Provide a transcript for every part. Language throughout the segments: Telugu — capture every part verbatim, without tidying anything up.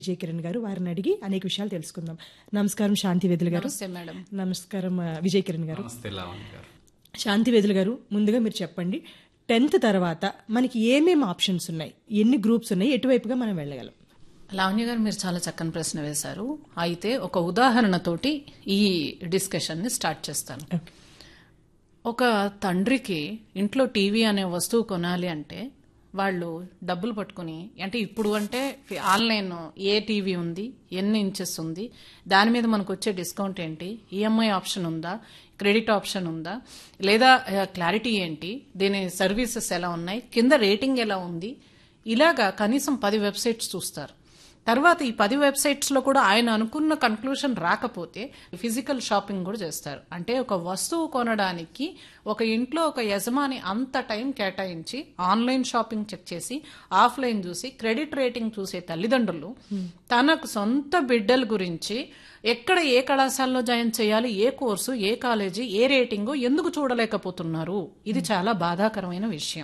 విజయ కిరణ్ గారు, వారిని అడిగి అనేక విషయాలు తెలుసుకుందాం. నమస్కారం శాంతి వేదుల గారు. నమస్తే మేడం. నమస్కారం ఆ, విజయ కిరణ్ గారు. నమస్తే లావణ్య గారు. శాంతి వేదుల గారు, ముందుగా మీరు చెప్పండి, టెన్త్ తర్వాత మనకి ఏమేమి ఆప్షన్స్ ఉన్నాయి, ఎన్ని గ్రూప్స్ ఉన్నాయి, ఎటువైపుగా మనం వెళ్ళగలం? లావణ్య గారు, మీరు చాలా చక్కని ప్రశ్న వేశారు. అయితే ఒక ఉదాహరణతోటి ఈ డిస్కషన్ ని స్టార్ట్ చేస్తాను. ఓకే. ఒక తండ్రికి ఇంట్లో టీవీ అనే వస్తువు కొనాలి అంటే వాళ్ళు డబ్బులు పట్టుకుని, అంటే ఇప్పుడు అంటే ఆన్లైన్ ఏ టీవీ ఉంది, ఎన్ని ఇంచెస్ ఉంది, దాని మీద మనకు వచ్చే డిస్కౌంట్ ఏంటి, ఈఎంఐ ఆప్షన్ ఉందా, క్రెడిట్ ఆప్షన్ ఉందా, లేదా క్లారిటీ ఏంటి, దీని సర్వీసెస్ ఎలా ఉన్నాయి, కింద రేటింగ్ ఎలా ఉంది, ఇలాగా కనీసం పది వెబ్సైట్స్ చూస్తారు. తర్వాత ఈ పది వెబ్సైట్స్ లో కూడా ఆయన అనుకున్న కన్క్లూషన్ రాకపోతే ఫిజికల్ షాపింగ్ కూడా చేస్తారు. అంటే ఒక వస్తువు కొనడానికి ఒక ఇంట్లో ఒక యజమాని అంత టైం కేటాయించి ఆన్లైన్ షాపింగ్ చెక్ చేసి, ఆఫ్లైన్ చూసి, క్రెడిట్ రేటింగ్ చూసే తల్లిదండ్రులు తనకు సొంత బిడ్డల గురించి ఎక్కడ ఏ కళాశాలలో జాయిన్ చేయాలి, ఏ కోర్సు, ఏ కాలేజీ, ఏ రేటింగు ఎందుకు చూడలేకపోతున్నారు. ఇది చాలా బాధాకరమైన విషయం.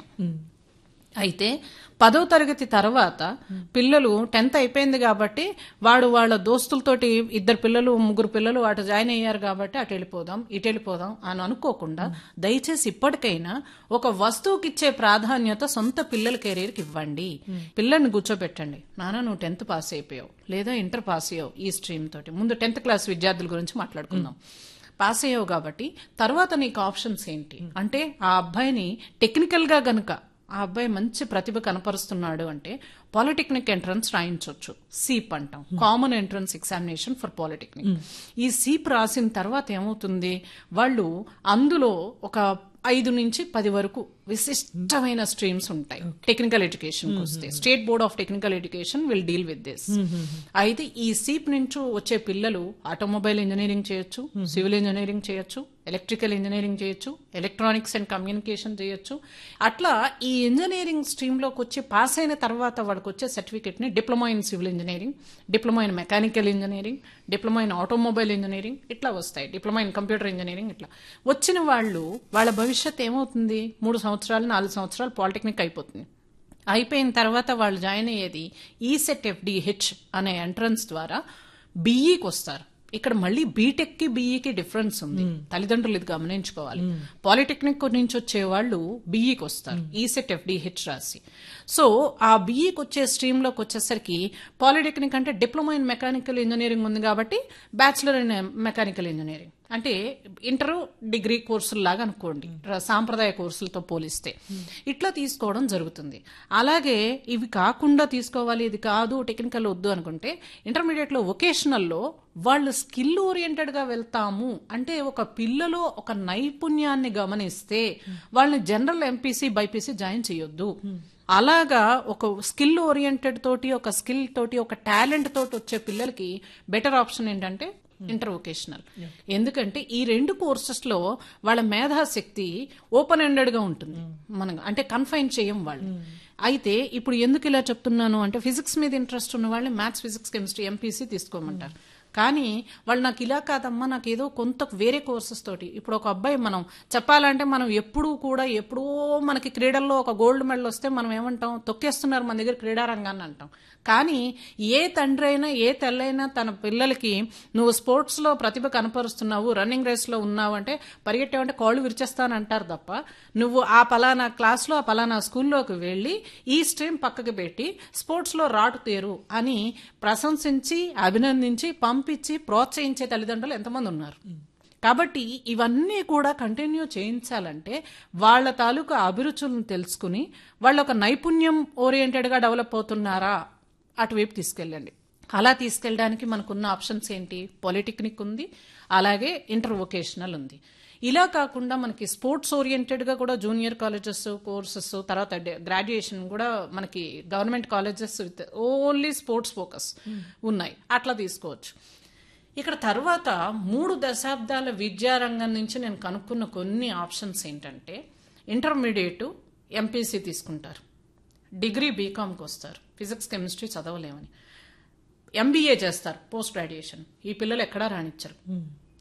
అయితే పదో తరగతి తర్వాత పిల్లలు టెన్త్ అయిపోయింది కాబట్టి వాడు వాళ్ళ దోస్తులతోటి ఇద్దరు పిల్లలు ముగ్గురు పిల్లలు అటు జాయిన్ అయ్యారు కాబట్టి అటు వెళ్ళిపోదాం ఇటు వెళ్ళిపోదాం అని అనుకోకుండా దయచేసి ఇప్పటికైనా ఒక వస్తువుకి ఇచ్చే ప్రాధాన్యత సొంత పిల్లల కెరీర్కి ఇవ్వండి. పిల్లల్ని కూర్చోబెట్టండి, నాన్న నువ్వు టెన్త్ పాస్ అయిపోయావు లేదా ఇంటర్ పాస్ అయ్యావు ఈ స్ట్రీమ్ తోటి, ముందు టెన్త్ క్లాస్ విద్యార్థుల గురించి మాట్లాడుకుందాం. పాస్ అయ్యావు కాబట్టి తర్వాత నీకు ఆప్షన్స్ ఏంటి అంటే, ఆ అబ్బాయిని టెక్నికల్ గా గనుక ఆ అబ్బాయి మంచి ప్రతిభ కనపరుస్తున్నాడు అంటే పాలిటెక్నిక్ ఎంట్రన్స్ రాయించవచ్చు. సీప్ అంటాం, common entrance examination for polytechnic. ఈ సీప్ రాసిన తర్వాత ఏమవుతుంది, వాళ్ళు అందులో ఒక ఐదు నుంచి పది వరకు విశిష్టమైన స్ట్రీమ్స్ ఉంటాయి. టెక్నికల్ ఎడ్యుకేషన్ వస్తే state board of technical education will deal with this. అయితే ఈ సీప్ నుంచి వచ్చే పిల్లలు ఆటోమొబైల్ ఇంజనీరింగ్ చేయొచ్చు, సివిల్ ఇంజనీరింగ్ చేయొచ్చు, ఎలక్ట్రికల్ ఇంజనీరింగ్ చేయొచ్చు, ఎలక్ట్రానిక్స్ అండ్ కమ్యూనికేషన్ చేయొచ్చు. అట్లా ఈ ఇంజనీరింగ్ స్ట్రీమ్ లోకి వచ్చి పాస్ అయిన తర్వాత వాడికి వచ్చే సర్టిఫికేట్ ని diploma in civil engineering, diploma in mechanical engineering, diploma in automobile engineering ఇట్లా వస్తాయి, డిప్లొమా ఇన్ కంప్యూటర్ ఇంజనీరింగ్. ఇట్లా వచ్చిన వాళ్ళు వాళ్ళ భవిష్యత్ ఏమవుతుంది, మూడు సంవత్సరాలు నాలుగు సంవత్సరాలు పాలిటెక్నిక్ అయిపోతుంది. అయిపోయిన తర్వాత వాళ్ళు జాయిన్ అయ్యేది ఈసెట్ ఎఫ్డిహెచ్ అనే ఎంట్రన్స్ ద్వారా బీఈకి వస్తారు. ఇక్కడ మళ్ళీ బీటెక్ కి బీఈకి డిఫరెన్స్ ఉంది, తల్లిదండ్రులు ఇది గమనించుకోవాలి. పాలిటెక్నిక్ నుంచి వచ్చే వాళ్ళు బీఈకి వస్తారు ఈసెట్ ఎఫ్డిహెచ్ రాసి. సో ఆ బీఈకి వచ్చే స్ట్రీమ్ లోకి వచ్చేసరికి పాలిటెక్నిక్ అంటే డిప్లొమా ఇన్ మెకానికల్ ఇంజనీరింగ్ ఉంది కాబట్టి బ్యాచిలర్ ఇన్ మెకానికల్ ఇంజనీరింగ్ అంటే ఇంటర్ డిగ్రీ కోర్సులు లాగా అనుకోండి, సాంప్రదాయ కోర్సులతో పోలిస్తే ఇట్లా తీసుకోవడం జరుగుతుంది. అలాగే ఇవి కాకుండా తీసుకోవాలి, ఇది కాదు టెక్నికల్ వద్దు అనుకుంటే ఇంటర్మీడియట్ లో వొకేషనల్లో వాళ్ళు స్కిల్ ఓరియంటెడ్ గా వెళ్తాము అంటే ఒక పిల్లలో ఒక నైపుణ్యాన్ని గమనిస్తే వాళ్ళని జనరల్ ఎంపీసీ బైపీసీ జాయిన్ చేయొద్దు. అలాగా ఒక స్కిల్ ఓరియంటెడ్ తోటి ఒక స్కిల్ తోటి ఒక టాలెంట్ తోటి వచ్చే పిల్లలకి బెటర్ ఆప్షన్ ఏంటంటే ఇంటర్ వొకేషనల్. ఎందుకంటే ఈ రెండు కోర్సెస్ లో వాళ్ళ మేధాశక్తి ఓపెన్ ఎండెడ్ గా ఉంటుంది, మనం అంటే కన్ఫైన్ చేయం వాళ్ళు. అయితే ఇప్పుడు ఎందుకు ఇలా చెప్తున్నాను అంటే, ఫిజిక్స్ మీద ఇంట్రెస్ట్ ఉన్న వాళ్ళని మ్యాథ్స్, ఫిజిక్స్, కెమిస్ట్రీ, ఎంపీసీ తీసుకోమంటారు. కానీ వాళ్ళు నాకు ఇలా కాదమ్మా, నాకు ఏదో కొంత వేరే కోర్సెస్ తోటి, ఇప్పుడు ఒక అబ్బాయి మనం చెప్పాలంటే మనం ఎప్పుడూ కూడా ఎప్పుడో మనకి క్రీడల్లో ఒక గోల్డ్ మెడల్ వస్తే మనం ఏమంటాం, తొక్కేస్తున్నారు మన దగ్గర క్రీడారంగాన్ని అంటాం. కానీ ఏ తండ్రి అయినా ఏ తల్లైనా తన పిల్లలకి నువ్వు స్పోర్ట్స్ లో ప్రతిభ కనపరుస్తున్నావు, రన్నింగ్ రేస్ లో ఉన్నావు అంటే పరిగెట్టావంటే కాళ్ళు విరిచేస్తానంటారు తప్ప, నువ్వు ఆ పలానా క్లాస్ లో ఆ పలానా స్కూల్లోకి వెళ్లి ఈ స్ట్రీమ్ పక్కకి పెట్టి స్పోర్ట్స్ లో రాటు తేరు అని ప్రశంసించి అభినందించి పంపించి ప్రోత్సహించే తల్లిదండ్రులు ఎంతమంది ఉన్నారు. కాబట్టి ఇవన్నీ కూడా కంటిన్యూ చేయించాలంటే వాళ్ళ తాలూకు అభిరుచులను తెలుసుకుని వాళ్ళ ఒక నైపుణ్యం ఓరియంటెడ్ గా డెవలప్ అవుతున్నారా అటువైపు తీసుకెళ్ళండి. అలా తీసుకెళ్ళడానికి మనకున్న ఆప్షన్స్ ఏంటి, పాలిటెక్నిక్ ఉంది, అలాగే ఇంటర్ వొకేషనల్ ఉంది. ఇలా కాకుండా మనకి స్పోర్ట్స్ ఓరియంటెడ్ గా కూడా జూనియర్ కాలేజెస్ కోర్సెస్, తర్వాత గ్రాడ్యుయేషన్ కూడా మనకి government colleges with only sports focus ఉన్నాయి, అట్లా తీసుకోవచ్చు. ఇక్కడ తర్వాత మూడు దశాబ్దాల విద్యారంగం నుంచి నేను కనుక్కున్న కొన్ని ఆప్షన్స్ ఏంటంటే, ఇంటర్మీడియట్ ఎంపీసీ తీసుకుంటారు, డిగ్రీ బీకామ్కి వస్తారు, ఫిజిక్స్ కెమిస్ట్రీ చదవలేమని, ఎంబీఏ చేస్తారు పోస్ట్ గ్రాడ్యుయేషన్. ఈ పిల్లలు ఎక్కడా రాణించరు.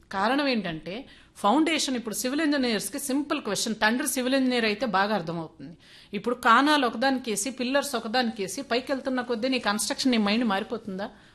కారణం ఏంటంటే ఫౌండేషన్ ఇప్పుడు సివిల్ ఇంజనీర్స్ కి సింపుల్ క్వశ్చన్, తండ్రి సివిల్ ఇంజనీర్ అయితే బాగా అర్థమవుతుంది. ఇప్పుడు కానాలు ఒకదానికేసి పిల్లర్స్ ఒకదానికేసి పైకి వెళ్తున్న కొద్దీ నీ కన్స్ట్రక్షన్ నీ మైండ్ మారిపోతుందా?